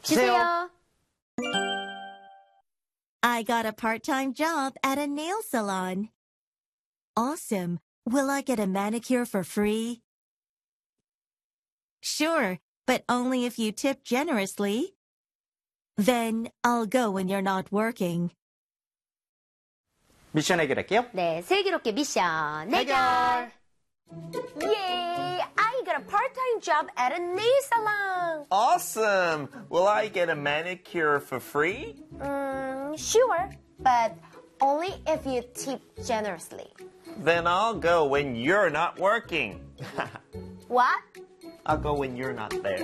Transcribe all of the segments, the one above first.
주세요. I got a part-time job at a nail salon. Awesome. Will I get a manicure for free? Sure, but only if you tip generously. Then I'll go when you're not working. 미션 해결할게요. 네, 슬기롭게 미션 해결. Yay! I got a part-time job at a nail salon. Awesome! Will I get a manicure for free? Sure, but only if you tip generously. Then I'll go when you're not working. What? I'll go when you're not there.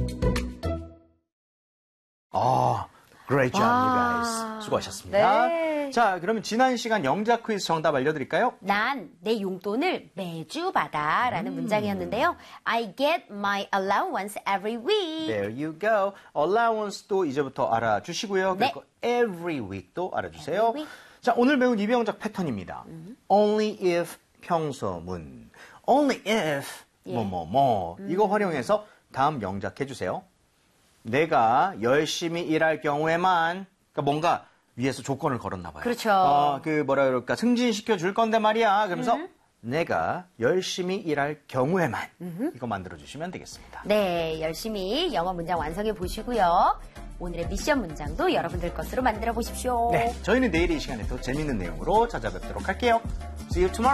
Great job, you guys. 수고하셨습니다. 네. 자, 그러면 지난 시간 영작 퀴즈 정답 알려드릴까요? 난 내 용돈을 매주 받아 라는 문장이었는데요. I get my allowance every week. There you go. Allowance도 이제부터 알아주시고요. 네. 그리고 every week도 알아주세요. Every week. 자, 오늘 배운 이병작 패턴입니다. Only if 평서문. Only if 뭐뭐뭐. 이거 활용해서 다음 영작 해주세요. 내가 열심히 일할 경우에만, 그러니까 뭔가 위에서 조건을 걸었나 봐요. 그렇죠. 뭐라 그럴까, 승진시켜 줄 건데 말이야. 그러면서 내가 열심히 일할 경우에만 이거 만들어 주시면 되겠습니다. 네, 열심히 영어 문장 완성해 보시고요. 오늘의 미션 문장도 여러분들 것으로 만들어 보십시오. 네, 저희는 내일 이 시간에 더 재밌는 내용으로 찾아뵙도록 할게요. See you tomorrow.